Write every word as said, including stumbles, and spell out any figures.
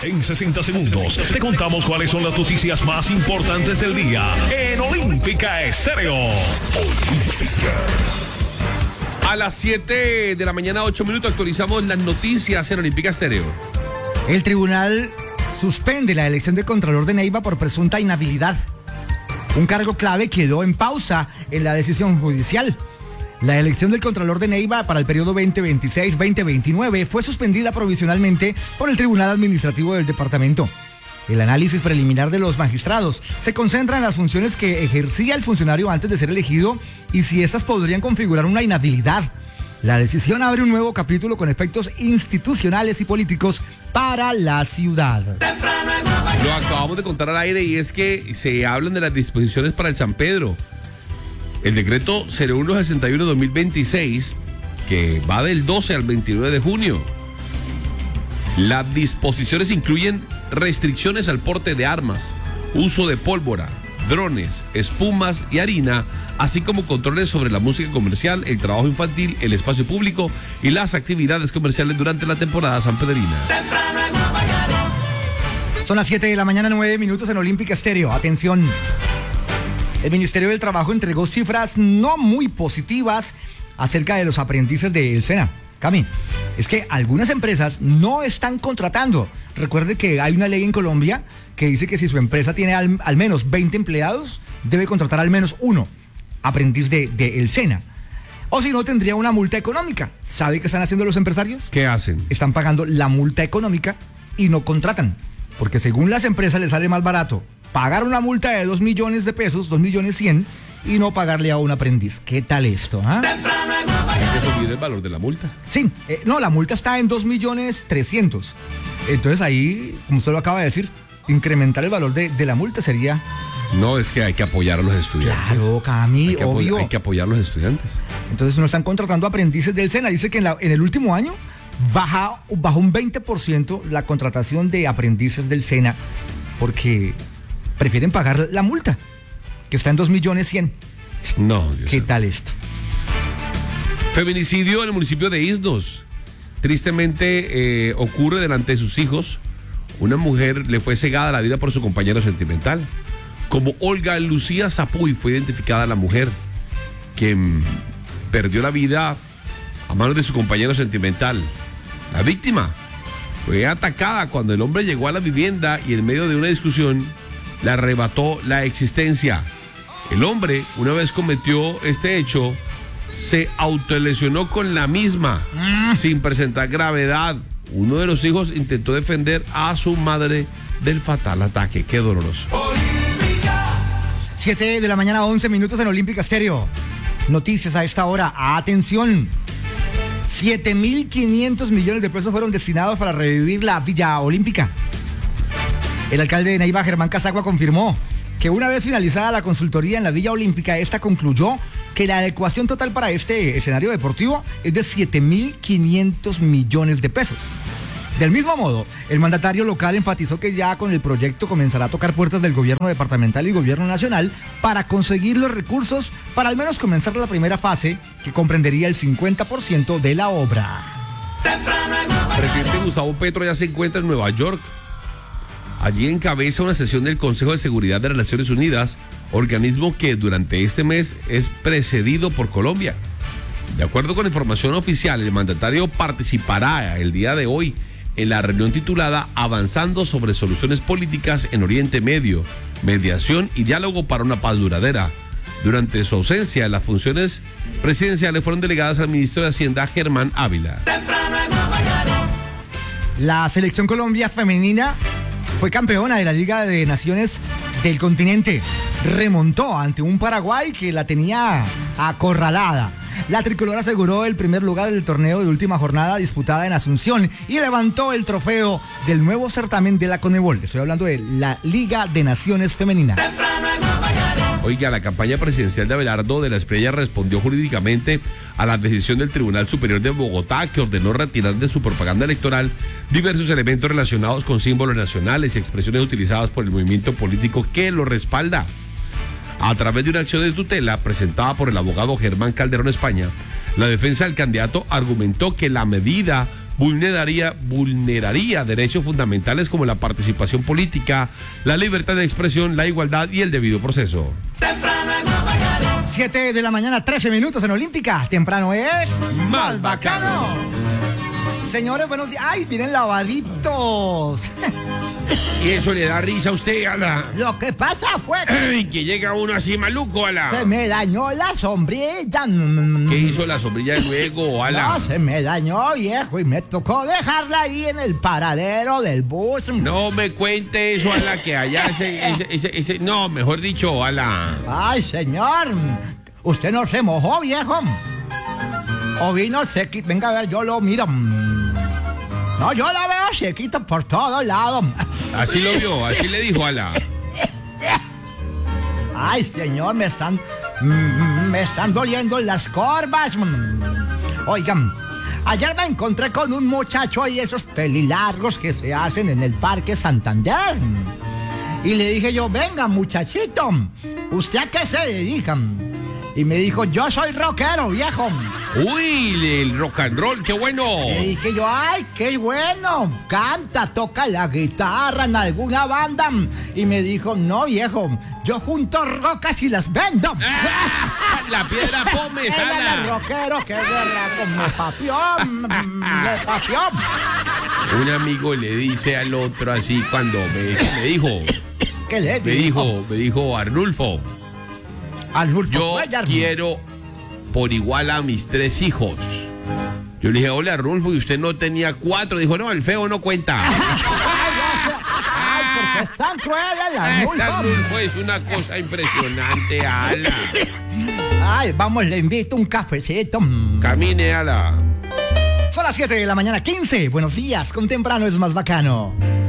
En sesenta segundos te contamos cuáles son las noticias más importantes del día en Olímpica Estéreo. Olímpica. A las siete de la mañana, ocho minutos, actualizamos las noticias en Olímpica Estéreo. El tribunal suspende la elección de Contralor de Neiva por presunta inhabilidad. Un cargo clave quedó en pausa en la decisión judicial. La elección del Contralor de Neiva para el periodo veinte veintiséis veinte veintinueve fue suspendida provisionalmente por el Tribunal Administrativo del Departamento. El análisis preliminar de los magistrados se concentra en las funciones que ejercía el funcionario antes de ser elegido y si éstas podrían configurar una inhabilidad. La decisión abre un nuevo capítulo con efectos institucionales y políticos para la ciudad. Lo acabamos de contar al aire y es que se hablan de las disposiciones para el San Pedro. El decreto cero uno sesenta y uno dos mil veintiséis, que va del doce al veintinueve de junio. Las disposiciones incluyen restricciones al porte de armas, uso de pólvora, drones, espumas y harina, así como controles sobre la música comercial, el trabajo infantil, el espacio público y las actividades comerciales durante la temporada sanpedrina. Son las siete de la mañana, nueve minutos en Olímpica Estéreo. Atención. El Ministerio del Trabajo entregó cifras no muy positivas acerca de los aprendices del SENA. Cami, es que algunas empresas no están contratando. Recuerde que hay una ley en Colombia que dice que si su empresa tiene al, al menos veinte empleados, debe contratar al menos uno aprendiz de, de el SENA. O si no, tendría una multa económica. ¿Sabe qué están haciendo los empresarios? ¿Qué hacen? Están pagando la multa económica y no contratan. Porque según las empresas les sale más barato pagar una multa de dos millones de pesos, dos millones cien, y no pagarle a un aprendiz. ¿Qué tal esto? ¿Ah? Hay que subir el valor de la multa. Sí, eh, no, la multa está en dos millones trescientos. Entonces ahí, como usted lo acaba de decir, incrementar el valor de, de la multa sería... No, es que hay que apoyar a los estudiantes. Claro, Cami, hay que obvio. Apoy- hay que apoyar a los estudiantes. Entonces no están contratando aprendices del SENA. Dice que en, la, en el último año baja, bajó un veinte por ciento la contratación de aprendices del SENA porque prefieren pagar la multa, que está en dos millones cien. No, Dios ¿Qué mío. tal esto? Feminicidio en el municipio de Isnos. Tristemente eh, ocurre delante de sus hijos. Una mujer le fue cegada la vida por su compañero sentimental. Como Olga Lucía Zapuy fue identificada la mujer, quien perdió la vida a manos de su compañero sentimental. La víctima fue atacada cuando el hombre llegó a la vivienda y en medio de una discusión le arrebató la existencia. El hombre, una vez cometió este hecho, se autolesionó con la misma, mm. sin presentar gravedad. Uno de los hijos intentó defender a su madre del fatal ataque. Qué doloroso. siete de la mañana, once minutos en Olímpica Estéreo. Noticias a esta hora. Atención. siete mil quinientos millones de pesos fueron destinados para revivir la Villa Olímpica. El alcalde de Neiva, Germán Casagua, confirmó que una vez finalizada la consultoría en la Villa Olímpica, esta concluyó que la adecuación total para este escenario deportivo es de siete mil quinientos millones de pesos. Del mismo modo, el mandatario local enfatizó que ya con el proyecto comenzará a tocar puertas del gobierno departamental y gobierno nacional para conseguir los recursos para al menos comenzar la primera fase, que comprendería el cincuenta por ciento de la obra. El presidente Gustavo Petro ya se encuentra en Nueva York. Allí encabeza una sesión del Consejo de Seguridad de las Naciones Unidas, organismo que durante este mes es precedido por Colombia. De acuerdo con información oficial, el mandatario participará el día de hoy en la reunión titulada Avanzando sobre soluciones políticas en Oriente Medio, mediación y diálogo para una paz duradera. Durante su ausencia, las funciones presidenciales fueron delegadas al ministro de Hacienda, Germán Ávila. La selección Colombia femenina fue campeona de la Liga de Naciones del continente. Remontó ante un Paraguay que la tenía acorralada. La tricolor aseguró el primer lugar del torneo de última jornada disputada en Asunción y levantó el trofeo del nuevo certamen de la Conmebol. Estoy hablando de la Liga de Naciones Femenina. Oiga, la campaña presidencial de Abelardo de la Espriella respondió jurídicamente a la decisión del Tribunal Superior de Bogotá, que ordenó retirar de su propaganda electoral diversos elementos relacionados con símbolos nacionales y expresiones utilizadas por el movimiento político que lo respalda. A través de una acción de tutela presentada por el abogado Germán Calderón España, la defensa del candidato argumentó que la medida vulneraría, vulneraría derechos fundamentales como la participación política, la libertad de expresión, la igualdad y el debido proceso. siete de la mañana, trece minutos en Olímpica. Temprano es Más Bacano. Señores, buenos días. Ay, miren lavaditos. Y eso le da risa a usted, Ala. Lo que pasa fue que Ay, que llega uno así maluco, Ala. se me dañó la sombrilla. ¿Qué hizo la sombrilla luego, Ala? No, se me dañó, viejo, y me tocó dejarla ahí en el paradero del bus. No me cuente eso, Ala, que allá ese, ese, ese, ese- no, mejor dicho, Ala. Ay, señor, usted no se mojó, viejo. O vino sequito. Venga a ver, yo lo miro. No, yo la veo sequito por todos lados. Así lo vio, así le dijo, Ala. Ay, señor, me están. mm, Me están doliendo las corvas. Oigan, ayer me encontré con un muchacho y esos pelilargos que se hacen en el Parque Santander. Y le dije yo, venga, muchachito, ¿usted a qué se dedica? Y me dijo, yo soy rockero, viejo. Uy, el rock and roll, qué bueno. Le dije yo, ay, qué bueno, canta, toca la guitarra en alguna banda. Y me dijo, no, viejo, yo junto rocas y las vendo. ¡Ah! La piedra pome, Era el Ala. rockero que guerra me papió, me papió. Un amigo le dice al otro así cuando me, me dijo, ¿Qué le me dijo, me dijo Arnulfo, Arnulfo yo Cuellar. quiero por igual a mis tres hijos. Yo le dije, hola Arnulfo, ¿y usted no tenía cuatro? Dijo, no, el feo no cuenta. Ay, porque es tan cruel el Ah, Arnulfo. esta Arnulfo es una cosa impresionante, Ala. Ay, vamos, le invito un cafecito. Camine, Ala. Son las siete de la mañana, quince. Buenos días, con temprano es más bacano.